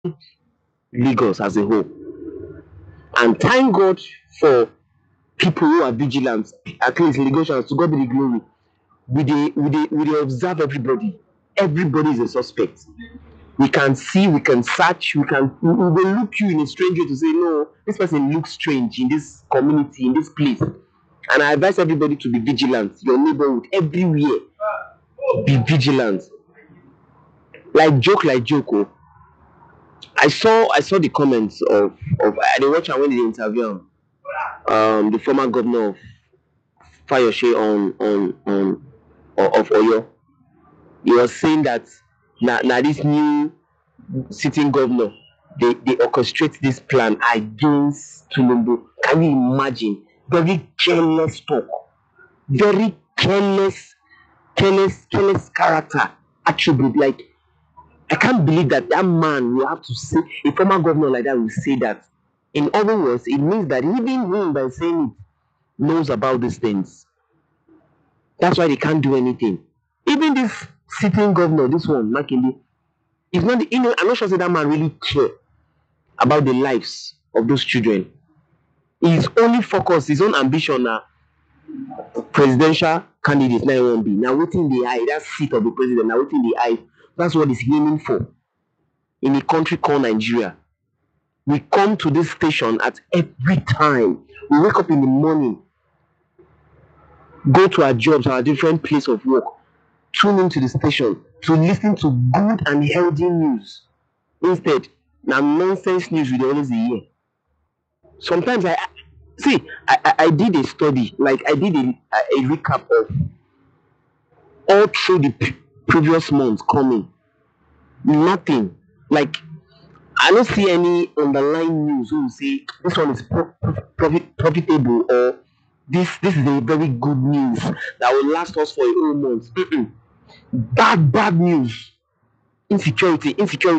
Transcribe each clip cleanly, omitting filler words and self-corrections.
Lagos as a whole. And thank God for people who are vigilant, at least Lagosians, to God be the glory. We dey observe everybody. Everybody is a suspect. We can see, we can search, we will look you in a strange way to say, no, this person looks strange in this community, in this place. And I advise everybody to be vigilant. Your neighborhood, everywhere, be vigilant. Like joke. Oh. I saw the comments of I dey watch am when they interview am. The former governor of Fayose on of Oyo. He was saying that na this new sitting governor they orchestrate this plan against Tinubu. Can you imagine? Very careless talk, very careless character attribute. Like I can't believe that man will have to say, a former governor like that will say that. In other words, it means that even him by saying it knows about these things. That's why they can't do anything. Even this sitting governor, this one, Makinde, is not. I'm not sure that man really care about the lives of those children. His only focus, his own ambition now, presidential candidate now won't be. Now waiting the eye, that seat of the president, now waiting the eye. That's what he's aiming for. In a country called Nigeria. We come to this station at every time. We wake up in the morning, go to our jobs, our different place of work, tune into the station to listen to good and healthy news. Instead, now nonsense news we dey always hear. Sometimes I did a study, like I did a recap of all through the previous months coming. Nothing. Like I don't see any underlying news who will say this one is profitable, or this is a very good news that will last us for a whole month. Bad news. Insecurity.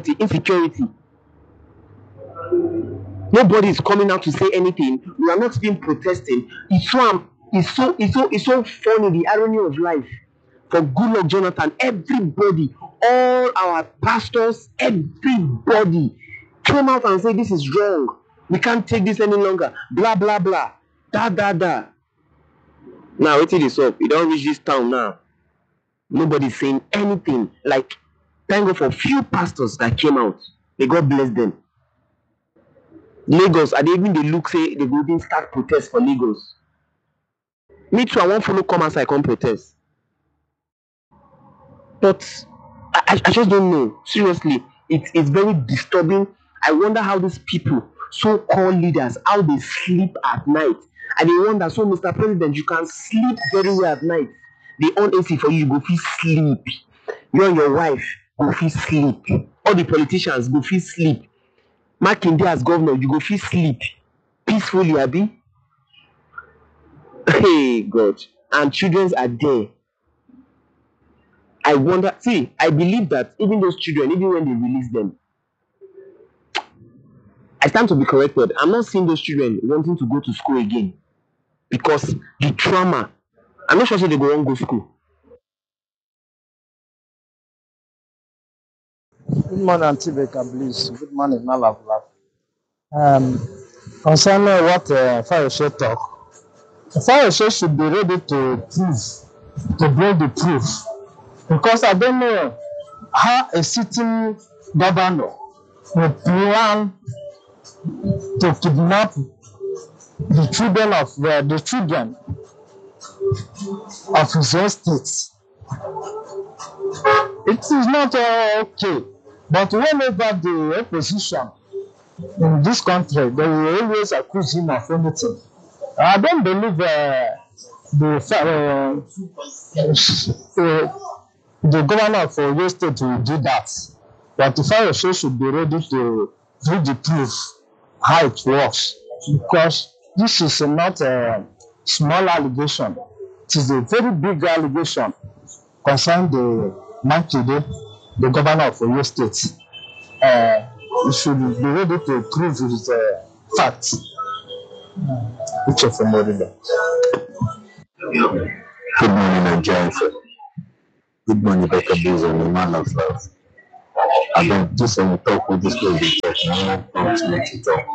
Nobody is coming out to say anything. We are not even protesting. It's so funny, the irony of life. For Goodluck Jonathan, everybody, all our pastors, everybody came out and said this is wrong. We can't take this any longer. Blah blah blah. Da. Now wetin dey sup? E don reach this town now. Nobody's saying anything. Like, thank God for few pastors that came out. May God bless them. Lagos, they look say they go even start protest for Lagos. Me too, I wan follow come outside come protest. But I just don't know. Seriously, it's very disturbing. I wonder how these people, so-called leaders, how they sleep at night. And they wonder, so Mr. President, you can sleep very well at night. They on AC for you, you go feel sleep. You and your wife go feel sleep. All the politicians go feel sleep. Makinde as governor, you go feel sleep. Peacefully, Abi. Hey, God. And children are there. I wonder, I believe that even those children, even when they release them, I stand to be corrected. I'm not seeing those children wanting to go to school again because the trauma. I'm not sure if they go on go school. Good morning, Auntie Becca, please. Good morning, Malabla. Concerning what Fayose talk, Fayose should be ready to bring the proof, because I don't know how a sitting governor will plan to kidnap the children of his own state. It is not okay, but whenever the opposition in this country, they will always accuse him of anything. I don't believe the governor of Oyo State will do that. But the Fayose should be ready to give the proof how it works, because this is not a small allegation. It is a very big allegation concerning the Makinde, the governor of Oyo State. He should be ready to prove his facts. Which of them already? Good morning, Nigeria. Good morning, Becca Bees, and the man of love. I don't just when you talk with this way, you talk, and I'm not to let you talk.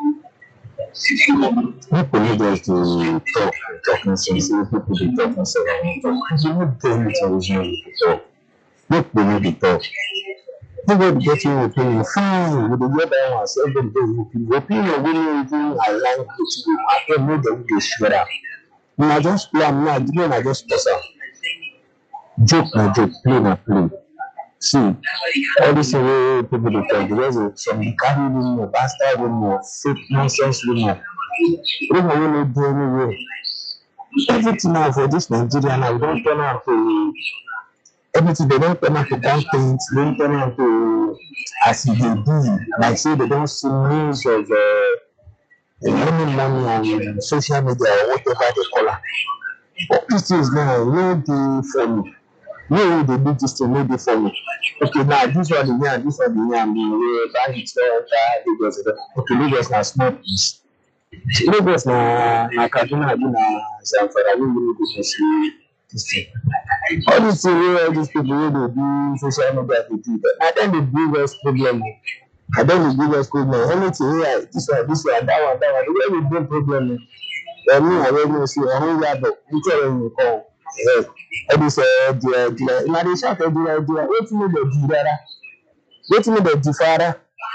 People need us to talk, talking sense. People be talking so I talk. You not doing it originally to talk. People need to talk. Everybody get your opinion. Fine, with the other ones, everybody get your opinion. Opinion really even align with you. I don't know that they share that. I just play, I'm not doing, I just pass out. Joke na joke, play na play. See, all this way people dey talk because of some carry rumor, bastard rumor, fake nonsense rumor, rumor wey no dey anywhere. Everything now for this Nigeria now, we don turn am to everything. They don turn am to content, they don turn am to as e dey be. Like say they don see news of earning money on social media or whatever they call am. But these things now no dey funny. No, they do this thing, no dey funny. Okay, now this one dey yarn, this one dey yarn. The bandits don enter Lagos. Okay, Lagos na small place. Lagos na Kaduna abi na Zamfara wey really go see this thing. All this thing wey all these people wey dey do social media dey do, na dem dey bring us problem. Na dem dey bring us problem. Anything wey this one, that one, the way we bring problem. Me, I already know say ọ̀hún yàtọ̀ nítorí ẹ̀yìn kan. All this na dey shout ẹ̀dìrà wetin no dey do rárá, wetin no dey do fara.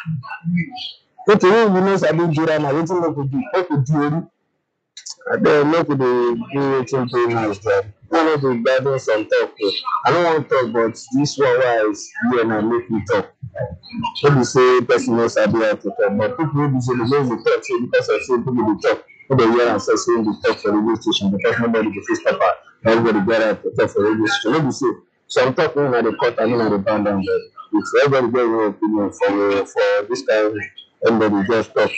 Okay, when you know sabi jura na wetin no go do, no go do ori. Abeg make we dey do wetin dey nice there. No dey gbadun some talk o. I no wan talk but this one wey I hear na make me talk. No be say person no sabi how to talk, but people wey be say dey just dey talk say because of say people dey talk, no dey hear am say im dey talk for radio station because nobody go fit stop am. Everybody get right to talk for radio station. No be say some talk wey una dey cut and una dey band down there. If everybody get your opinion for this kind, everybody just talk.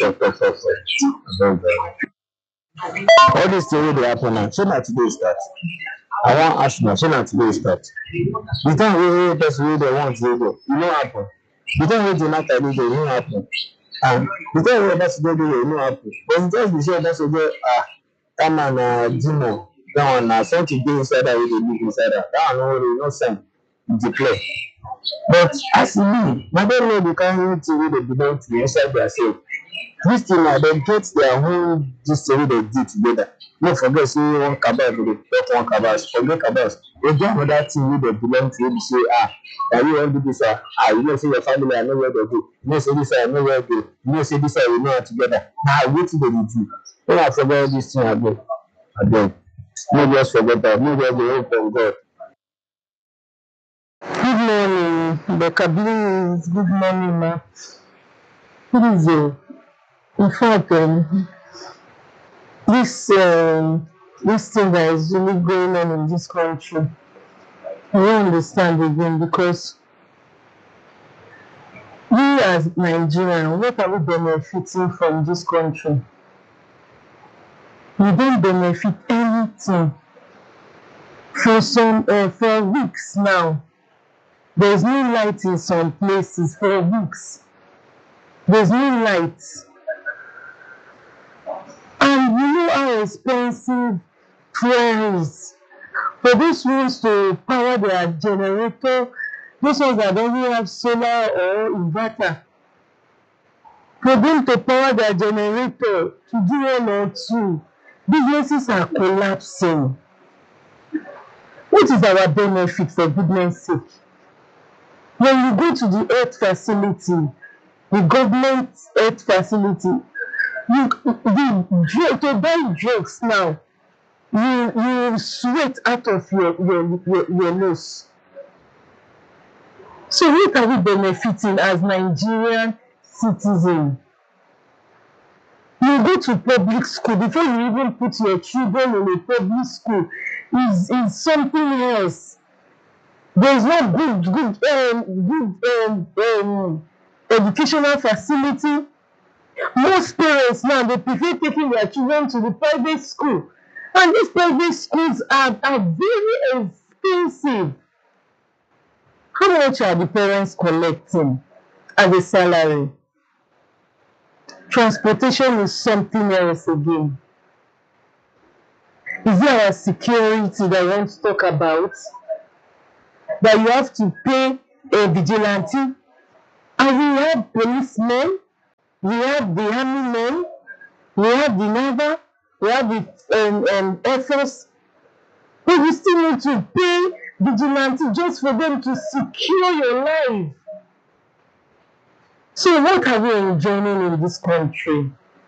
All these things wey dey happen now, shey na today start? I wan ask una, shey na today start? The time wey person wey dey want dey there, e no happen. The time wey Jonathan dey there, e no happen. And the time wey Obasanjo dey there, e no happen. But e just be say Obasanjo that man na demon. That one na something dey inside that wey dey live inside that. That one no sign, e dey clear. But as e be, na dem know the kind thing wey dey belong to inside their self. This thing na dem get their own this thing wey dem do together. No forget say one cabal go dey talk one cabal, forget cabals. Dey get another thing wey dem belong to wey be say na you wan do this you know say your family I know where dey go. You know say this I know where dey go. You know say this we know am together. Na wetin dem dey do. Make I forget all this thing abeg. No just forget am. No just dey hope on God. Good morning, Becca Bliss. Good morning, ma. Please, in fact, this thing that is really going on in this country, I don't understand again because we as Nigerians, what are we benefiting from this country? We don't benefit anything. For weeks now, there's no light in some places for weeks. There's no light. And you know how expensive fuel is. For those ones to power their generator, those ones that don't have solar or inverter, for them to power their generator to do one or two, businesses are collapsing. What is our benefit for goodness sake? When you go to the health facility, the government health facility, to buy drugs now, you sweat out of your nose. So what are we benefiting as Nigerian citizens? You go to public school, before you even put your children in a public school, is something else. There is no good educational facility. Most parents now they prefer taking their children to the private school, and these private schools are very expensive. How much are the parents collecting as a salary? Transportation is something else again. Is it our security that we want to talk about? That you have to pay a vigilante? And we have policemen, we have the army men, we have the naval, we have the air force, but we still need to pay vigilante just for them to secure your life. So what are we enjoying in this country?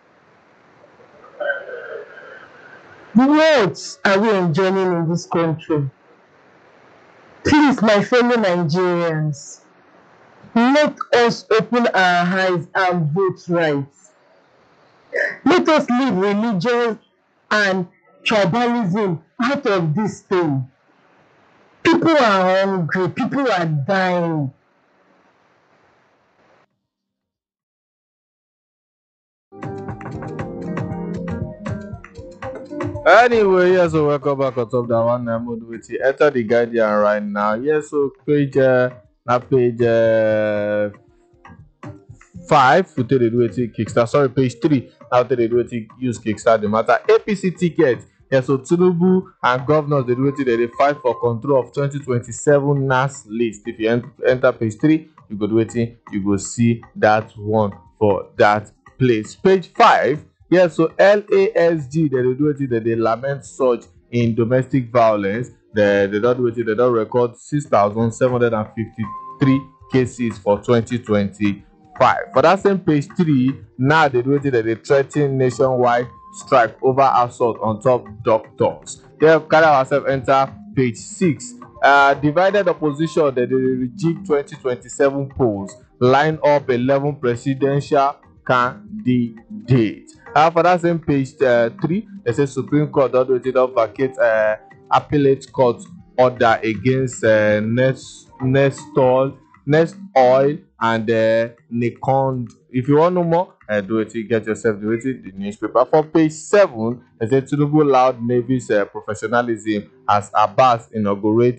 What are we enjoying in this country? Please, my fellow Nigerians, let us open our eyes and vote right. Let us leave religion and tribalism out of this thing. People are hungry, people are dying. Anyway, yes, so welcome back on top that one. Mood with you. Enter the Guardian right now. Yes, so page na page 5 we take the do it kickstart. Sorry, page 3. Now take the do it use kickstart the matter. APC ticket. Yes, so Tinubu and governors they do it. They fight for control of 2027 NAS list. If you enter page 3, you go do it. You go see that one for that place. Page 5. Yes, so LASG they do it. They lament surge in domestic violence. They don't do it. They don't record 6,753 cases for 2025. For that same page 3, now they do it. They threaten nationwide strike over assault on top doctors. They carry ourselves enter page 6. Divided opposition they reject 2027 polls, line up 11 presidential candidates. For that same page 3, they say Supreme Court don't vacate appellate court order against Nestle Oil and Nikon. If you want to know more, do it. Get yourself do it. The newspaper. For page 7, they say Tinubu loud Navy's professionalism as Abbas inaugurate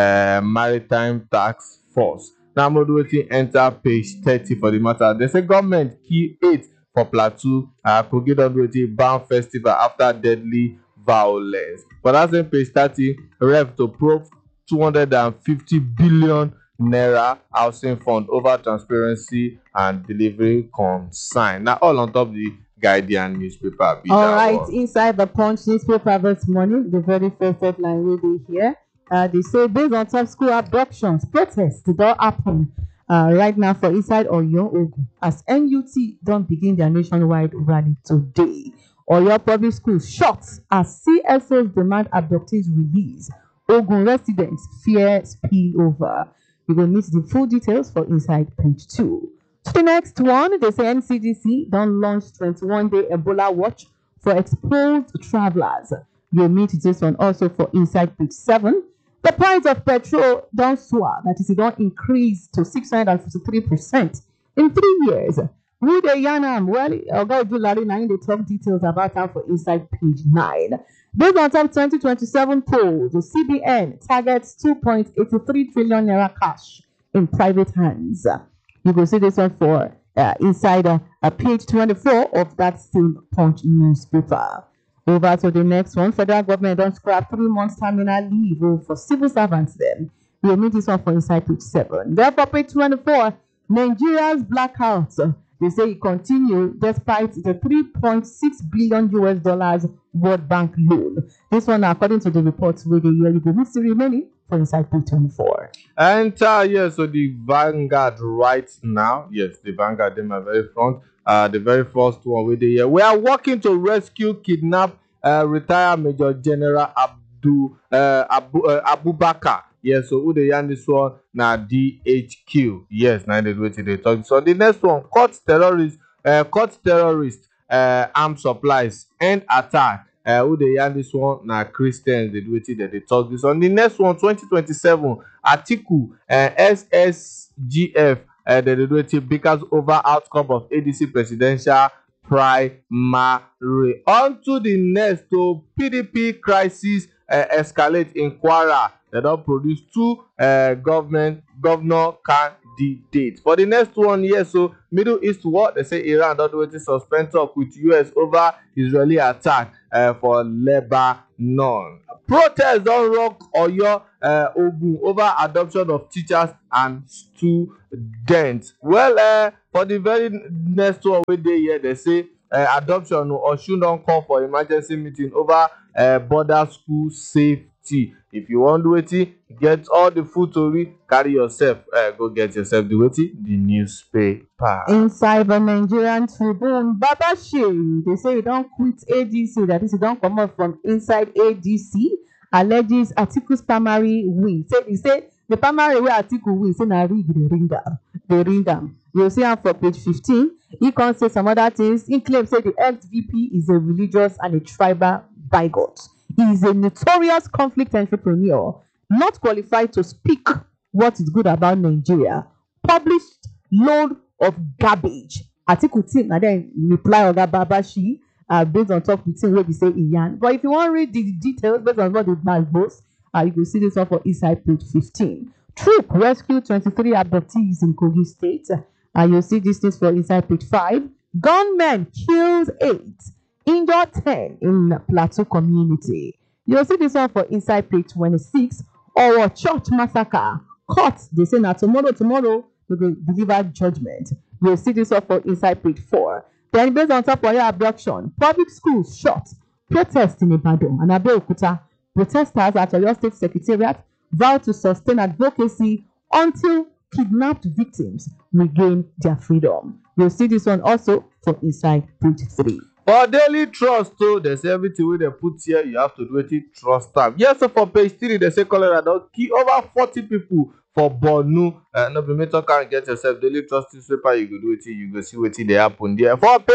maritime task force. Now, I'm do it. Enter page 30 for the matter. They say government key 8 for Plateau. Kogi don do it ban festival after deadly violence. For that same page 30, Rev to probe 250 billion naira housing fund over transparency and delivery consign. Now all on top the Guardian newspaper. All right, inside the Punch newspaper this morning, the very first headline will be here. They say based on top school abductions, protests don't happen right now for inside Oyo Ogun as NUT don't begin their nationwide rally today. Oyo public schools shocked as CSOs demand abductees release. Ogun residents fear spillover. You will meet the full details for inside page 2. To the next one, they say NCDC don't launch 21-day Ebola watch for exposed travelers. You'll meet this one also for inside page 7. The price of petrol don't soar, that is, it don't increase to 653% in 3 years. Who they yarn? Well, Oga Ojulari now in the top details about that for inside page 9. Based on top 2027 polls, the CBN targets 2.83 trillion naira cash in private hands. You will see this one for inside page 24 of that same Punch newspaper. Over to the next one. Federal government don't scrap 3 months terminal leave for civil servants then. You'll meet this one for inside page 7. Therefore, page 24, Nigeria's blackouts. They say it continued despite the $3.6 billion World Bank loan. This one, according to the reports, where the yearly will still remaining for inside page 24. Enter yes, so the Vanguard right now. Yes, the Vanguard in my very front. The very first one with the year. We are working to rescue kidnap retired Major General Abubakar. Yes, so who they yarn this one? Now DHQ. Yes, now they do it. They talk. So the next one, caught terrorist armed supplies and attack. Who they yarn this one? Now Christians they do it. They talk this on the next one, 2027 Atiku SSGF. They do it because over outcome of ADC presidential primary. On to the next, to PDP crisis escalate in Kwara. they don produce two governor candidates. For the next one here, so Middle East war, they say Iran don do wetin suspend talk with US over Israeli attack for Lebanon. Protest don rock Oyo Ogun over adoption of teachers and students. Well, for the very next one wey dey here, they say adoption Osun don call for emergency meeting over border school safety. If you wan do wetin, get all the full tori, carry yourself go get yourself the wetin, the newspaper. Inside the Nigerian Tribune, Baba Shey, they say he don quit ADC, that is, he don comot from inside ADC, alleges Atiku's primary win. He say the primary wey Atiku win, say na rig dey ring am. You see am for page 15. He can say some other things. He claims say the ex-VP is a religious and a tribal bigot. He is a notorious conflict entrepreneur, not qualified to speak what is good about Nigeria. Published load of garbage. Atiku team and then reply Oga Babashi based on top of the thing wey be say Iyan. But if you want to read the details based on what the man boasts, you will see this one for inside page 15. Troop rescue 23 abductees in Kogi State. You'll see these things for inside page 5. Gunmen kills 8, injured 10 in Plateau community. You'll see this one for inside page 26. Or church massacre. Court, they say now tomorrow we will deliver judgment. You'll see this one for inside page 4. Then based on top of your abduction, public schools shut. Protest in Ibadan and Abeokuta. Protesters at Oyo State Secretariat vow to sustain advocacy until kidnapped victims regain their freedom. You'll see this one also for inside page 3. For daily trust, so there's everything wey they put here, you have to do it, trust them. Yes, so for page 3, they say cholera don kill over 40 people for Borno. No be me talk and get yourself daily trust newspaper, you go do it, you go see wetin dey happen there. For